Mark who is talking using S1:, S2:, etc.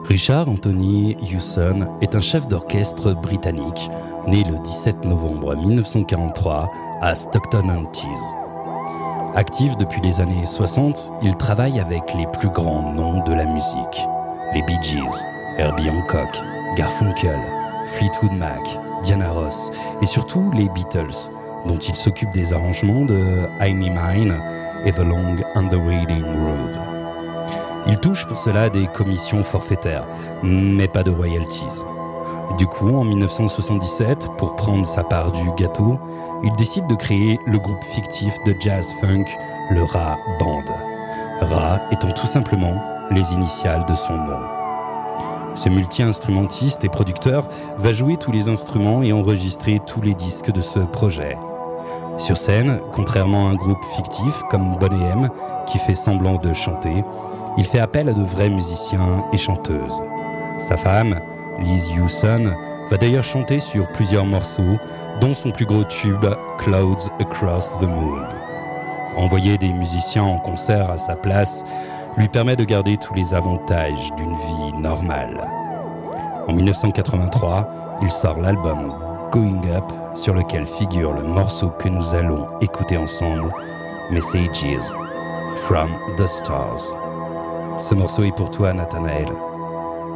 S1: Richard Anthony Hewson est un chef d'orchestre britannique, né le 17 novembre 1943 à Stockton-on-Tees. Actif depuis les années 60, il travaille avec les plus grands noms de la musique. Les Bee Gees, Herbie Hancock, Garfunkel, Fleetwood Mac, Diana Ross et surtout les Beatles, dont il s'occupe des arrangements de I Me Mine et The Long and the Winding Road. Il touche pour cela des commissions forfaitaires, mais pas de royalties. Du coup, en 1977, pour prendre sa part du gâteau, il décide de créer le groupe fictif de jazz-funk, le Ra Band. Ra étant tout simplement les initiales de son nom. Ce multi-instrumentiste et producteur va jouer tous les instruments et enregistrer tous les disques de ce projet. Sur scène, contrairement à un groupe fictif comme Boney M, qui fait semblant de chanter, il fait appel à de vrais musiciens et chanteuses. Sa femme, Liz Hewson, va d'ailleurs chanter sur plusieurs morceaux, dont son plus gros tube, Clouds Across the Moon. Envoyer des musiciens en concert à sa place lui permet de garder tous les avantages d'une vie normale. En 1983, il sort l'album Going Up, sur lequel figure le morceau que nous allons écouter ensemble, Messages from the Stars. Ce morceau est pour toi, Nathanaël.